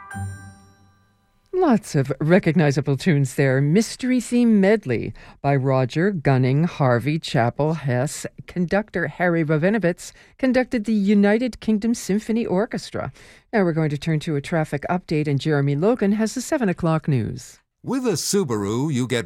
Lots of recognizable tunes there. Mystery Theme Medley by Roger Gunning Harvey Chapel Hess. Conductor Harry Ravinovitz conducted the United Kingdom Symphony Orchestra. Now we're going to turn to a traffic update, and Jeremy Logan has the 7 o'clock news. With a Subaru, you get